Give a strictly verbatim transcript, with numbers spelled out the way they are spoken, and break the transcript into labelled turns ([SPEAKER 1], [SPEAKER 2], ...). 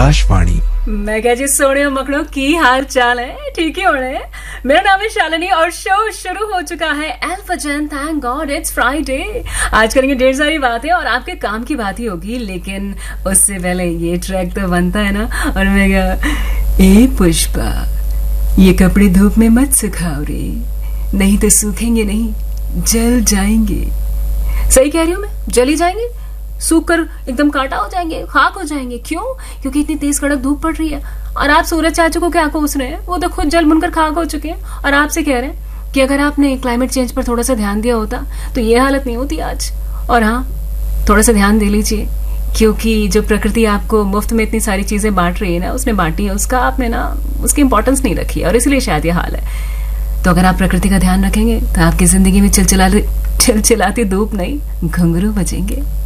[SPEAKER 1] आकाशवाणी।
[SPEAKER 2] मैं क्या जी सोने मकड़ों की हाल चाल है, ठीक ही हो रहे हैं। मेरा नाम है शालिनी और शो शुरू हो चुका है। एल्फाजन, थैंक गॉड इट्स फ्राइडे। आज करेंगे ढेर सारी बातें और आपके काम की बात ही होगी, लेकिन उससे पहले ये ट्रैक तो बनता है ना। और मैं क्या, ए पुष्पा, ये कपड़े धूप में मत सुखाओ रे, नहीं तो सूखेंगे नहीं, जल जाएंगे। सही कह रही हूँ मैं, जल ही जाएंगे, सूख कर एकदम काटा हो जाएंगे, खाक हो जाएंगे। क्यों? क्योंकि इतनी तेज कड़क धूप पड़ रही है। और आप सूरज चाचू को क्या कोस रहे हैं, वो तो खुद जल बुनकर खाक हो चुके हैं। और आपसे कह रहे हैं कि अगर आपने क्लाइमेट चेंज पर थोड़ा सा ध्यान दिया होता तो ये हालत नहीं होती आज। और हाँ, थोड़ा सा ध्यान दे लीजिए, क्योंकि जो प्रकृति आपको मुफ्त में इतनी सारी चीजें बांट रही है ना, उसने बांटी है, उसका आपने ना उसकी इंपॉर्टेंस नहीं रखी है, और इसलिए शायद ये हाल है। तो अगर आप प्रकृति का ध्यान रखेंगे तो आपकी जिंदगी में चिलचिला चिलचिलाती धूप नहीं, घुंघरू बजेंगे।